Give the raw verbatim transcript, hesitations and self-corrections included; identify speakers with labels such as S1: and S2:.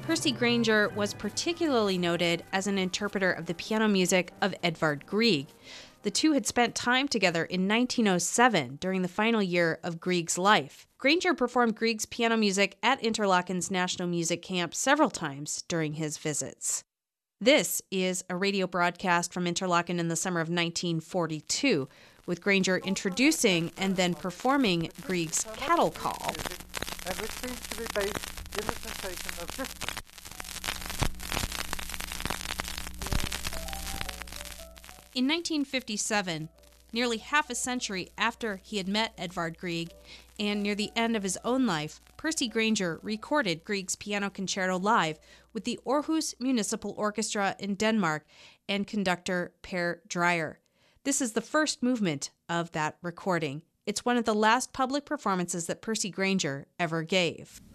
S1: Percy Grainger was particularly noted as an interpreter of the piano music of Edvard Grieg. The two had spent time together in nineteen oh seven during the final year of Grieg's life. Grainger performed Grieg's piano music at Interlaken's National Music Camp several times during his visits. This is a radio broadcast from Interlaken in the summer of nineteen forty-two, with Grainger introducing and then performing Grieg's Cattle Call.
S2: And which seems to be based in the sensation of distance.
S1: In nineteen fifty-seven, nearly half a century after he had met Edvard Grieg, and near the end of his own life, Percy Grainger recorded Grieg's Piano Concerto live with the Aarhus Municipal Orchestra in Denmark and conductor Per Dreyer. This is the first movement of that recording. It's one of the last public performances that Percy Grainger ever gave.